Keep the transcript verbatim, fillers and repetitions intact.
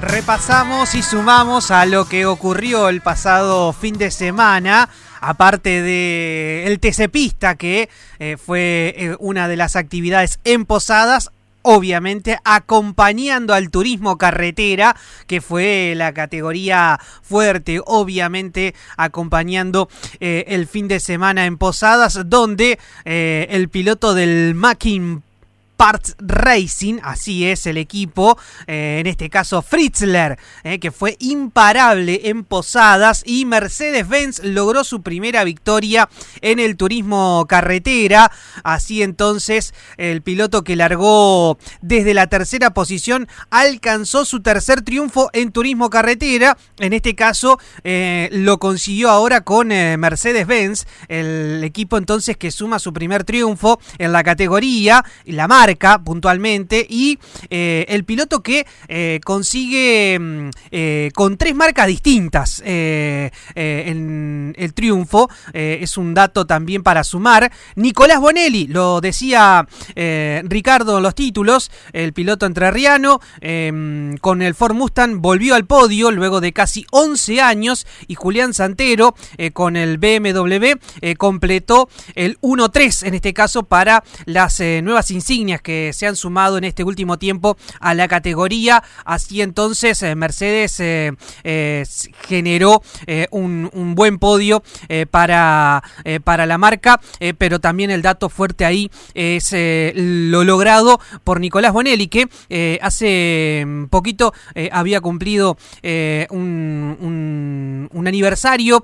Repasamos y sumamos a lo que ocurrió el pasado fin de semana, aparte de el T C Pista, que eh, fue eh, una de las actividades en Posadas, obviamente acompañando al turismo carretera, que fue la categoría fuerte, obviamente acompañando eh, el fin de semana en Posadas, donde eh, el piloto del Mackin Parts Racing, así es el equipo, eh, en este caso Fritzler, eh, que fue imparable en Posadas, y Mercedes-Benz logró su primera victoria en el turismo carretera. Así entonces el piloto que largó desde la tercera posición alcanzó su tercer triunfo en turismo carretera. En este caso eh, lo consiguió ahora con eh, Mercedes-Benz, el equipo entonces que suma su primer triunfo en la categoría y la marca puntualmente, y eh, el piloto que eh, consigue eh, con tres marcas distintas eh, eh, en el triunfo, eh, es un dato también para sumar. Nicolás Bonelli, lo decía eh, Ricardo en los títulos, el piloto entrerriano eh, con el Ford Mustang volvió al podio luego de casi once años, y Julián Santero eh, con el B M W eh, completó el uno tres, en este caso para las eh, nuevas insignias que se han sumado en este último tiempo a la categoría. Así entonces eh, Mercedes eh, eh, generó eh, un, un buen podio eh, para, eh, para la marca, eh, pero también el dato fuerte ahí es eh, lo logrado por Nicolás Bonelli, que eh, hace poquito eh, había cumplido eh, un, un, un aniversario